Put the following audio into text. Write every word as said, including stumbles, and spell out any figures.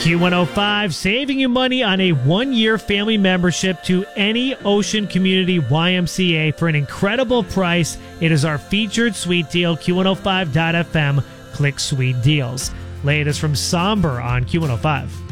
Q one oh five, saving you money on a one-year family membership to any Ocean Community Y M C A for an incredible price. It is our featured sweet deal, Q one oh five dot f m. Click Sweet Deals. Latest from Somber on Q one oh five.